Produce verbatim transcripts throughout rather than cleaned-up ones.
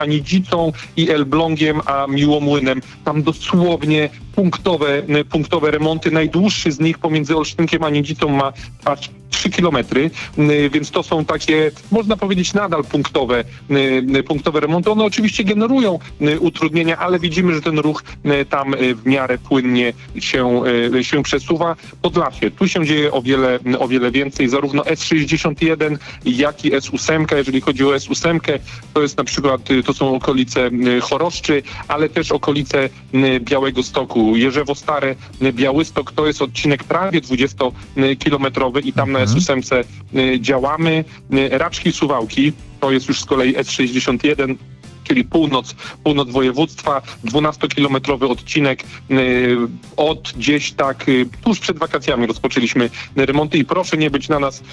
Anidzicą i Elblągiem, a Miłomłynem. Tam dosłownie punktowe, punktowe remonty. Najdłuższy z nich pomiędzy Olsztynkiem a Nidzicą ma aż trzy kilometry, więc to są takie, można powiedzieć, nadal punktowe, punktowe remonty. One oczywiście generują utrudnienia, ale widzimy, że ten ruch tam w miarę płynnie się, się przesuwa. Podlasie, tu się dzieje o wiele, o wiele więcej, zarówno S sześćdziesiąt jeden, jak i S osiem. Jeżeli chodzi o S osiem, to jest na przykład, to są okolice Choroszczy, ale też okolice Białegostoku. Jerzewo Stare, Białystok, to jest odcinek prawie dwudziestokilometrowy i tam na S osiem działamy. Raczki Suwałki, to jest już z kolei S sześćdziesiąt jeden, czyli północ, północ województwa, dwunastokilometrowy odcinek. Yy, od gdzieś tak yy, tuż przed wakacjami rozpoczęliśmy remonty i proszę nie być na nas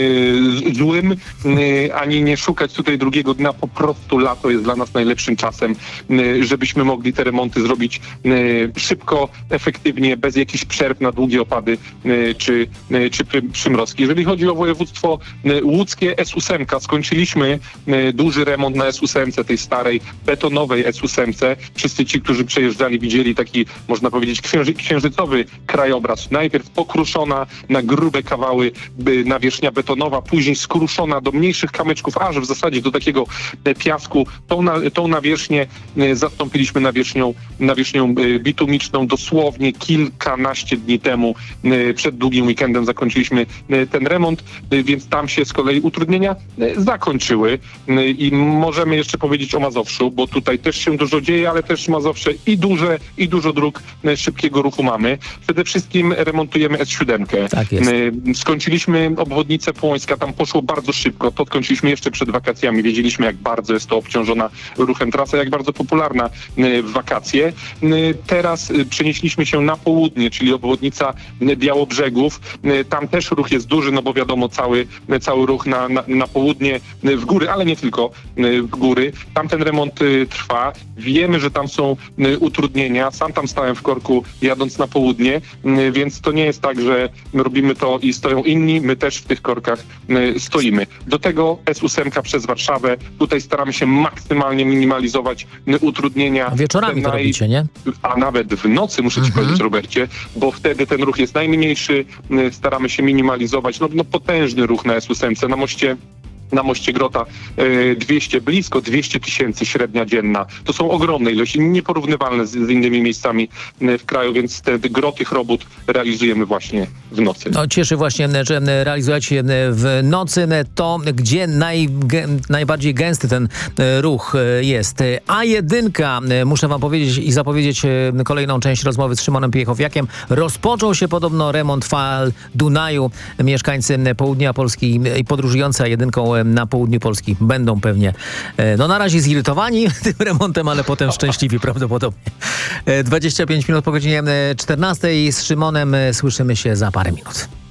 yy, złym, yy, ani nie szukać tutaj drugiego dna. Po prostu lato jest dla nas najlepszym czasem, yy, żebyśmy mogli te remonty zrobić yy, szybko, efektywnie, bez jakichś przerw na długie opady yy, czy, yy, czy pry, przymrozki. Jeżeli chodzi o województwo yy, łódzkie, S osiem, skończyliśmy yy, duży remont na S osiem, tej starej betonowej S osiem. Wszyscy ci, którzy przejeżdżali, widzieli taki, można powiedzieć, księży, księżycowy krajobraz. Najpierw pokruszona na grube kawały nawierzchnia betonowa, później skruszona do mniejszych kamyczków, aż w zasadzie do takiego piasku. Tą, na, tą nawierzchnię zastąpiliśmy nawierzchnią, nawierzchnią bitumiczną dosłownie kilkanaście dni temu. Przed długim weekendem zakończyliśmy ten remont, więc tam się z kolei utrudnienia zakończyły i możemy jeszcze powiedzieć o Mazowszu, bo tutaj też się dużo dzieje, ale też Mazowsze i duże, i dużo dróg szybkiego ruchu mamy. Przede wszystkim remontujemy S siedem. Tak jest. Skończyliśmy obwodnicę Płońska, tam poszło bardzo szybko. To skończyliśmy jeszcze przed wakacjami. Wiedzieliśmy, jak bardzo jest to obciążona ruchem trasa, jak bardzo popularna w wakacje. Teraz przenieśliśmy się na południe, czyli obwodnica Białobrzegów. Tam też ruch jest duży, no bo wiadomo, cały, cały ruch na, na, na południe, w góry, ale nie tylko w góry. Tam ten remont y, trwa. Wiemy, że tam są y, utrudnienia. Sam tam stałem w korku, jadąc na południe, y, więc to nie jest tak, że my robimy to i stoją inni. My też w tych korkach y, stoimy. Do tego S osiem przez Warszawę. Tutaj staramy się maksymalnie minimalizować y, utrudnienia. A wieczorami to naj... robicie, nie? A nawet w nocy, muszę ci mhm. powiedzieć, Robercie, bo wtedy ten ruch jest najmniejszy. Y, staramy się minimalizować. No, no potężny ruch na S osiem. Na moście Na moście Grota dwieście, blisko dwieście tysięcy średnia dzienna. To są ogromne ilości, nieporównywalne z, z innymi miejscami w kraju, więc te, te gro tych robót realizujemy właśnie w nocy. No, cieszy właśnie, że realizujecie w nocy to, gdzie naj, najbardziej gęsty ten ruch jest. A jeden, muszę wam powiedzieć i zapowiedzieć kolejną część rozmowy z Szymonem Piechowiakiem. Rozpoczął się podobno remont fal Dunaju. Mieszkańcy południa Polski i podróżujący A jeden na południu Polski będą pewnie no na razie zirytowani tym remontem, ale potem szczęśliwi prawdopodobnie. dwadzieścia pięć minut po godzinie czternastej z Szymonem słyszymy się za parę minut.